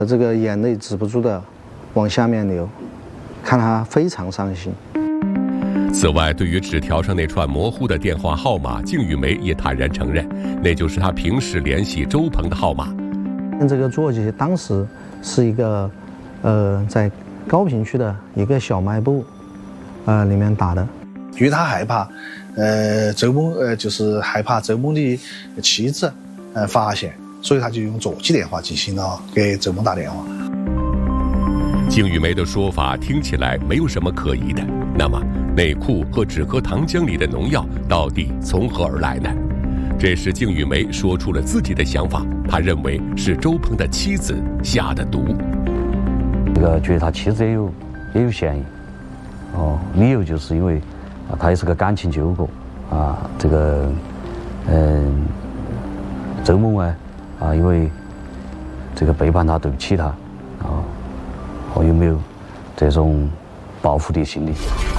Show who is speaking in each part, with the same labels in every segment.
Speaker 1: 这个眼泪止不住的往下面流，看他非常伤心。
Speaker 2: 此外，对于纸条上那串模糊的电话号码，靳玉梅也坦然承认，那就是她平时联系周鹏的号码。
Speaker 1: 这个座机当时是一个在高平区的一个小卖部里面打的，
Speaker 3: 因为他害怕周鹏就是害怕周鹏的妻子发现，所以他就用座机电话进行了给周鹏打电话。
Speaker 2: 靳玉梅的说法听起来没有什么可疑的，那么内裤和止咳糖浆里的农药到底从何而来呢？这时靳玉梅说出了自己的想法，她认为是周鹏的妻子下的毒。
Speaker 4: 这个觉得他妻子也有嫌疑，理由就是因为他也是个感情纠葛这个周萌因为这个背叛他对不起他有没有这种报复的心理？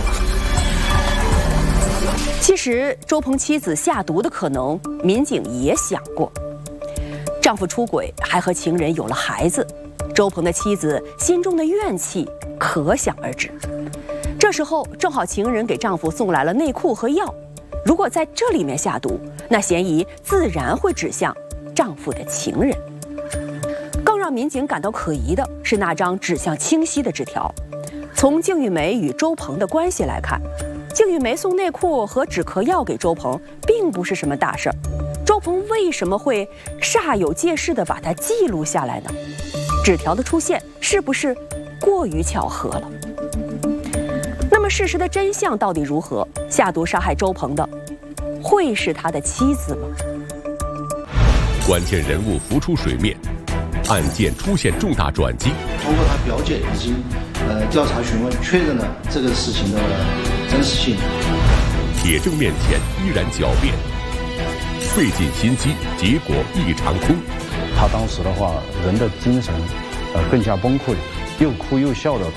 Speaker 5: 其实周鹏妻子下毒的可能，民警也想过。丈夫出轨，还和情人有了孩子，周鹏的妻子心中的怨气可想而知。这时候正好情人给丈夫送来了内裤和药，如果在这里面下毒，那嫌疑自然会指向丈夫的情人。更让民警感到可疑的是那张指向清晰的纸条。从靳玉梅与周鹏的关系来看，靳玉梅送内裤和止咳药给周鹏并不是什么大事儿，周鹏为什么会煞有介事地把它记录下来呢？纸条的出现是不是过于巧合了？那么事实的真相到底如何？下毒杀害周鹏的会是他的妻子吗？
Speaker 2: 关键人物浮出水面，案件出现重大转机。
Speaker 1: 通过他表姐以及调查询问，确认了这个事情的真实性。
Speaker 2: 铁证面前依然狡辩，费尽心机，结果一场空。
Speaker 4: 他当时的话，人的精神更加崩溃，又哭又笑的。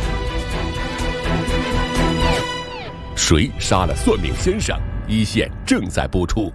Speaker 2: 谁杀了算命先生？一线正在播出。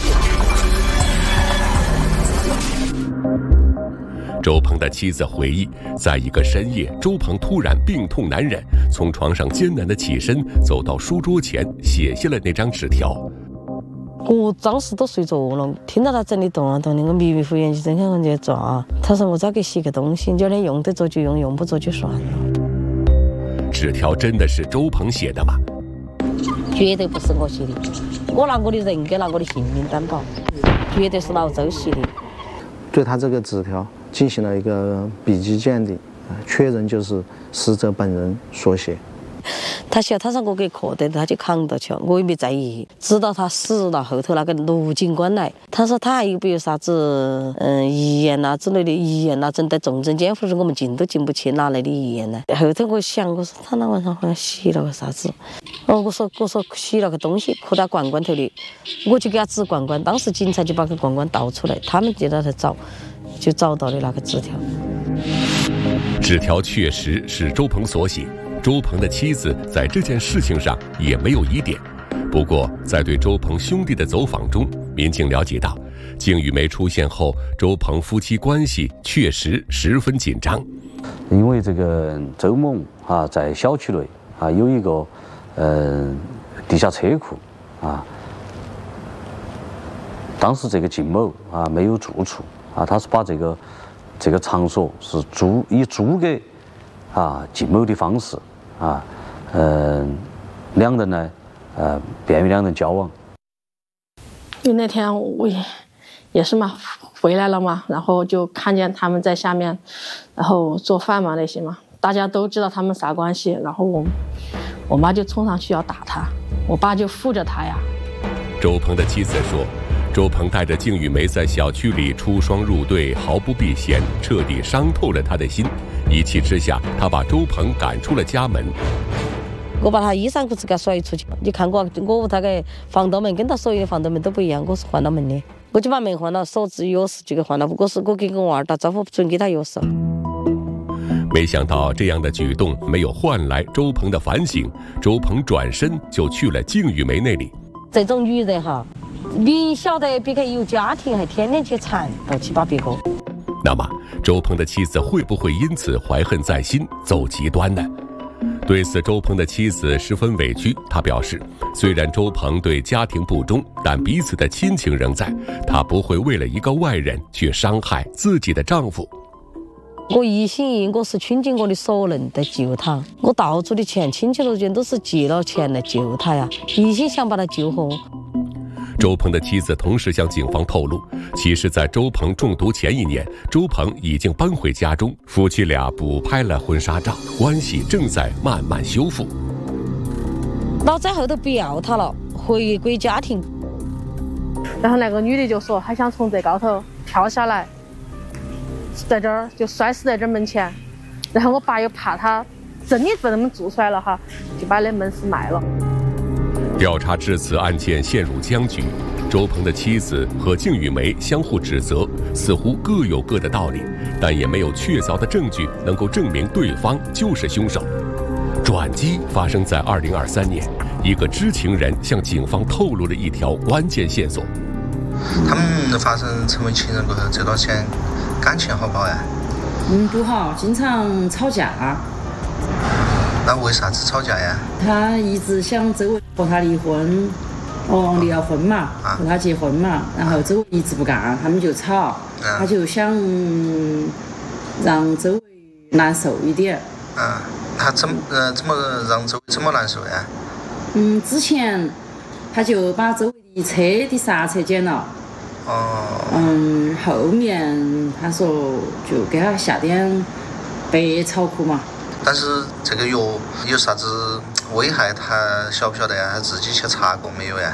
Speaker 2: 周鹏的妻子回忆，在一个深夜，周鹏突然病痛难忍，从床上艰难地起身，走到书桌前，写下了那张纸条。
Speaker 6: 我当时都睡着了，听到他整理动啊动的，我迷迷糊眼睛睁开眼睛抓。他说我找给写个东西，叫你用得着就用，用不着就算了。
Speaker 2: 纸条真的是周鹏写的吗？
Speaker 6: 绝对不是我写的，我拿我的人格拿我的性命担保，绝对是老周写的。
Speaker 1: 对他这个纸条进行了一个笔迹鉴定，确认就是死者本人所写。
Speaker 6: 他晓得他说我给刻的，他就扛到去，我也没在意。直到他死了，后头那个卢警官来，他说他还有没有啥子遗言呐之类的遗言呐，正在重症监护室，我们进都进不去，哪来的遗言呢？后头我想，我说他那晚上好像写了个啥子，我说写了个东西刻在罐罐头里，我就给他指罐罐，当时警察就把个罐罐倒出来，他们就在那找，就找到了那个纸条。
Speaker 2: 纸条确实是周鹏所写。周鹏的妻子在这件事情上也没有疑点，不过在对周鹏兄弟的走访中，民警了解到，靳玉梅出现后，周鹏夫妻关系确实十分紧张。
Speaker 4: 因为这个周某在小区内有一个地下车库当时这个靳某没有住处他是把这个场所是以租给靳某的方式两人呢便于两人交往。
Speaker 7: 因为那天我也是嘛回来了嘛，然后就看见他们在下面，然后做饭嘛那些嘛，大家都知道他们啥关系，然后我妈就冲上去要打他，我爸就护着他呀。
Speaker 2: 周鹏的妻子说，周鹏带着靳玉梅在小区里出双入对，毫不避嫌，彻底伤透了他的心。一气之下，他把周鹏赶出了家门。
Speaker 6: 我把他衣裳裤子给他甩出去，你看我屋头个防盗门跟他所有的防盗门都不一样，我是换了门的，我就把门换了，手指钥匙就给换了。不过是我给我娃儿打招呼，不准给他钥匙。
Speaker 2: 没想到这样的举动没有换来周鹏的反省，周鹏转身就去了靳玉梅那里。
Speaker 6: 这种女人明晓得别个有家庭，还天天去缠到7、8别个。
Speaker 2: 那么，周鹏的妻子会不会因此怀恨在心，走极端呢？对此，周鹏的妻子十分委屈。他表示，虽然周鹏对家庭不忠，但彼此的亲情仍在，他不会为了一个外人去伤害自己的丈夫。
Speaker 6: 我一心一意，我是倾尽我的所能在救他。我到处的钱，亲戚之间都是借了钱来救他呀，一心想把他救活。
Speaker 2: 周鹏的妻子同时向警方透露，其实在周鹏中毒前1年，周鹏已经搬回家中，夫妻俩补拍了婚纱照，关系正在慢慢修复。
Speaker 6: 老在后头不要他了，回归家庭。
Speaker 7: 然后那个女的就说，她想从这高头跳下来，在这儿就摔死在这门前。然后我爸又怕她真的被他们做出来了哈，就把那门市卖了。
Speaker 2: 调查至此，案件陷入僵局。周鹏的妻子和靳雨梅相互指责，似乎各有各的道理，但也没有确凿的证据能够证明对方就是凶手。转机发生在2023年，一个知情人向警方透露了一条关键线索。
Speaker 8: 他们发生成为情人过后，这段时间感情好不好呀？
Speaker 9: 不好，经常吵架。
Speaker 8: 那为啥子吵架呀？
Speaker 9: 他一直想周围和他离婚，离了婚嘛，和他结婚嘛，然后周围一直不干，他们就吵，他就想让周围难受一点。
Speaker 8: 他怎么让周围怎么难受呀？
Speaker 9: 之前他就把周围的车的刹车剪了。后面他说就给他下点白草枯嘛。
Speaker 8: 但是这个药有啥子危害，他晓不晓得呀？他自己去查过没有呀？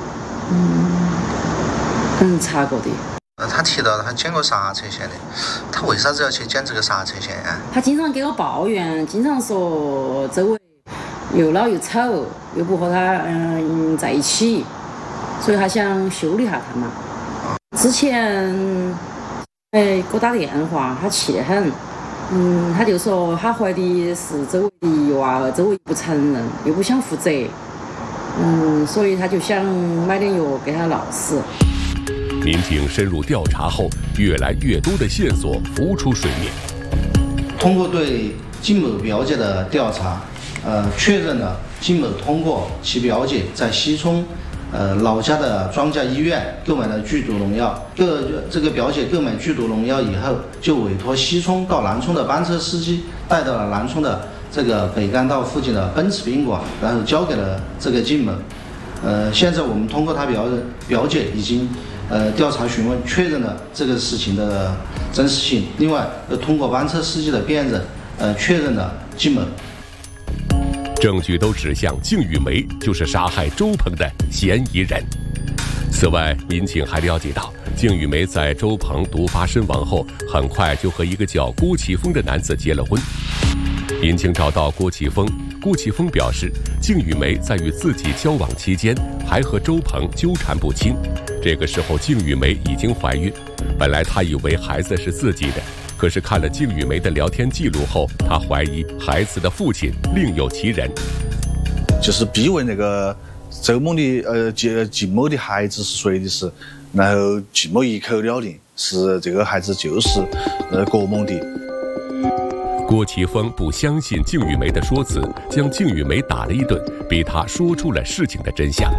Speaker 9: 查过的。
Speaker 8: 他提到他剪过刹车线的，他为啥子要去剪这个刹车线呀？
Speaker 9: 他经常给我抱怨，经常说周围又老又丑，又不和他在一起，所以他想修理下他嘛。之前给我打电话，他气得很。他就说他怀的是周围的娃儿，周围不承认，又不想负责，所以他就想买点药给他闹死。
Speaker 2: 民警深入调查后，越来越多的线索浮出水面。
Speaker 1: 通过对金某表姐的调查，确认了金某通过其表姐在西充老家的庄稼医院购买了剧毒农药。这个表姐购买剧毒农药以后，就委托西充到南充的班车司机带到了南充的这个北干道附近的奔驰宾馆，然后交给了这个靳某。现在我们通过他表姐已经调查询问，确认了这个事情的真实性。另外，又通过班车司机的辨认，确认了靳某。
Speaker 2: 证据都指向靳雨梅就是杀害周鹏的嫌疑人。此外，民警还了解到，靳雨梅在周鹏毒发身亡后，很快就和一个叫郭启峰的男子结了婚。民警找到郭启峰，郭启峰表示，靳雨梅在与自己交往期间，还和周鹏纠缠不清。这个时候，靳雨梅已经怀孕，本来他以为孩子是自己的。可是看了靳雨梅的聊天记录后，他怀疑孩子的父亲另有其人，
Speaker 3: 就是逼问那个周某的靳某的孩子是谁的事，然后靳某一口了定是这个孩子就是郭某的。
Speaker 2: 郭启峰不相信靳雨梅的说辞，将靳雨梅打了一顿，逼他说出了事情的真相。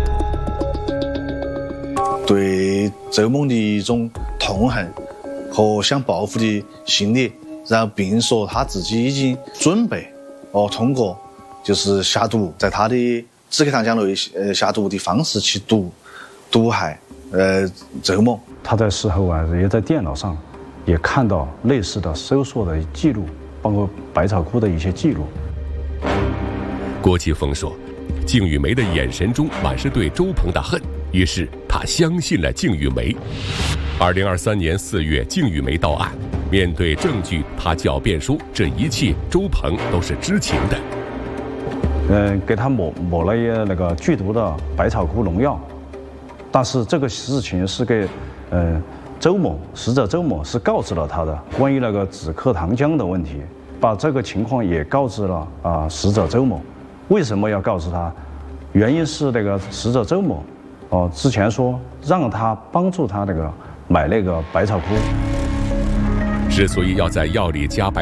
Speaker 3: 对周某的一种痛恨和想报复的心理，然后并说他自己已经准备通过就是下毒，在他的止咳糖浆内下毒的方式去毒害周某。
Speaker 10: 他在事后也在电脑上也看到类似的搜索的记录，包括百草枯的一些记录。
Speaker 2: 郭启峰说，靳雨梅的眼神中满是对周鹏的恨，于是他相信了靳雨梅。2023年4月，靳雨梅到案，面对证据，他狡辩说这一切周鹏都是知情的。
Speaker 10: 给他抹了那个剧毒的百草枯农药，但是这个事情是给死者周某是告知了他的，关于那个止咳糖浆的问题，把这个情况也告知了死者周某。为什么要告知他？原因是那个死者周某之前说让他帮助他买那个百草枯。
Speaker 2: 之所以要在药里加白